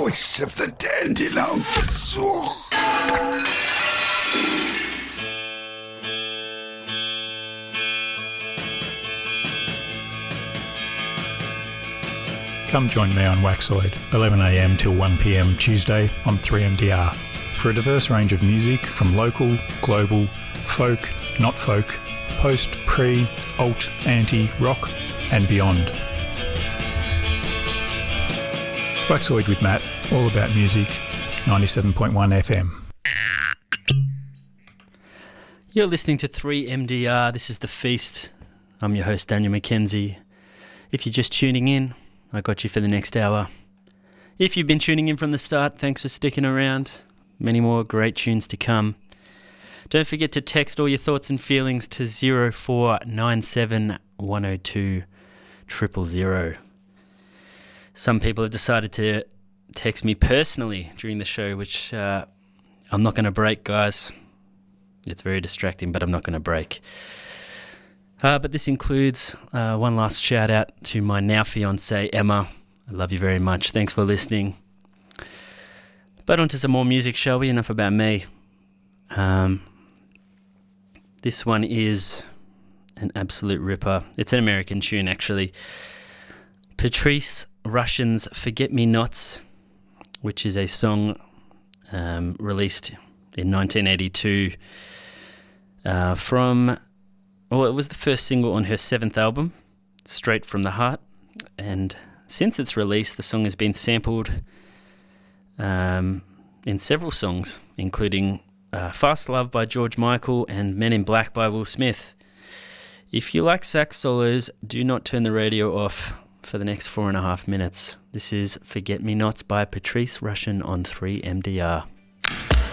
voice of the Dandelion. Come join me on Waxoid, 11am till 1pm Tuesday on 3MDR, for a diverse range of music from local, global, folk, not folk, post, pre, alt, anti, rock and beyond. Waxoid with Matt, all about music, 97.1 FM. You're listening to 3MDR. This is The Feast. I'm your host, Daniel McKenzie. If you're just tuning in, I got you for the next hour. If you've been tuning in from the start, thanks for sticking around. Many more great tunes to come. Don't forget to text all your thoughts and feelings to 0497 102 000. Some people have decided to text me personally during the show, which I'm not going to break, guys. It's very distracting, but I'm not going to break. But this includes one last shout out to my now fiancée, Emma. I love you very much. Thanks for listening. But on to some more music, shall we? Enough about me. This one is an absolute ripper. It's an American tune, actually. Patrice Rushen's Forget Me Nots, which is a song released in 1982 it was the first single on her 7th album, Straight From the Heart. And since its release, the song has been sampled in several songs, including Fast Love by George Michael and Men in Black by Will Smith. If you like sax solos, do not turn the radio off for the next 4.5 minutes. This is Forget Me Nots by Patrice Rushen on 3MDR.